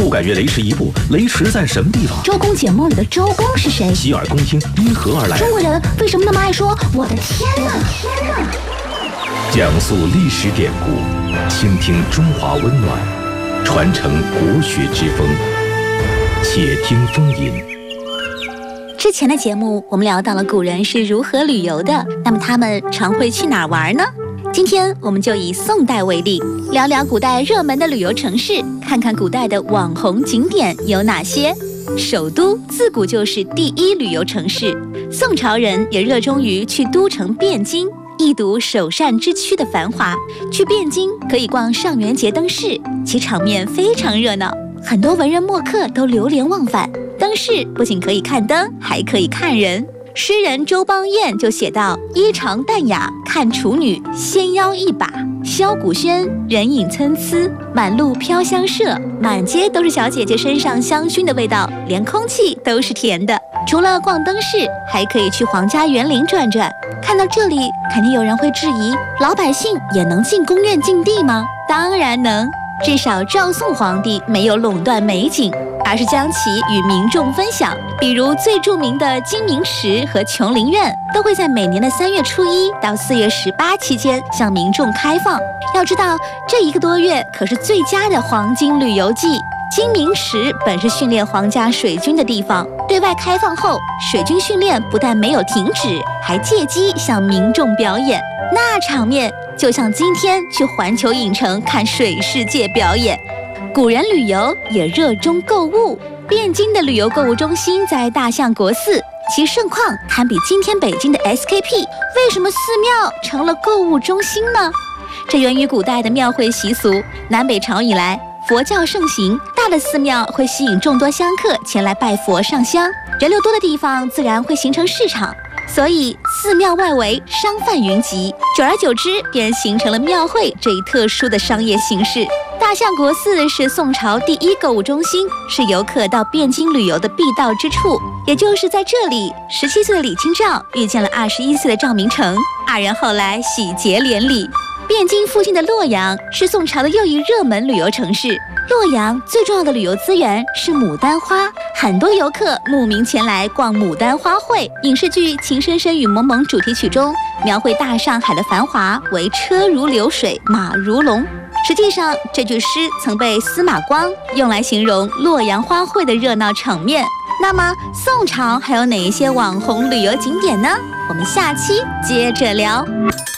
不敢越雷池一步，雷池在什么地方？ 周公解梦里的周公是谁？ 洗耳恭听因何而来？ 中国人为什么那么爱说我的天哪？ 讲述历史典故，倾听中华温暖，传承国学之风。且听风吟。 之前的节目我们聊到了古人是如何旅游的，那么他们常会去哪儿玩呢？今天我们就以宋代为例，聊聊古代热门的旅游城市，看看古代的网红景点有哪些。首都自古就是第一旅游城市，宋朝人也热衷于去都城汴京，一睹首善之区的繁华。去汴京可以逛上元节灯市，其场面非常热闹，很多文人墨客都流连忘返。灯市不仅可以看灯，还可以看人。诗人周邦彦就写道：衣长淡雅，看处女，纤腰一把，箫鼓喧，人影参差，满路飘香麝，满街都是小姐姐身上香薰的味道，连空气都是甜的。除了逛灯市，还可以去皇家园林转转。看到这里，肯定有人会质疑，老百姓也能进宫苑禁地吗？当然能，至少赵宋皇帝没有垄断美景，而是将其与民众分享。比如最著名的金明池和琼林苑，都会在每年的3月初1到4月18期间向民众开放。要知道，这1个多月可是最佳的黄金旅游季。金明池本是训练皇家水军的地方，对外开放后，水军训练不但没有停止，还借机向民众表演，那场面就像今天去环球影城看水世界表演。古人旅游也热衷购物，汴京的旅游购物中心在大相国寺，其盛况堪比今天北京的 SKP。为什么寺庙成了购物中心呢？这源于古代的庙会习俗。南北朝以来，佛教盛行，大的寺庙会吸引众多香客前来拜佛上香，人流多的地方自然会形成市场，所以寺庙外围商贩云集，久而久之便形成了庙会这一特殊的商业形式。大相国寺是宋朝第一购物中心，是游客到汴京旅游的必到之处。也就是在这里，17岁的李清照遇见了21岁的赵明诚，二人后来喜结连理。汴京附近的洛阳是宋朝的又一热门旅游城市。洛阳最重要的旅游资源是牡丹花，很多游客慕名前来逛牡丹花会。影视剧《情深深雨蒙蒙》主题曲中描绘大上海的繁华为车如流水，马如龙。实际上，这句诗曾被司马光用来形容洛阳花会的热闹场面。那么，宋朝还有哪一些网红旅游景点呢？我们下期接着聊。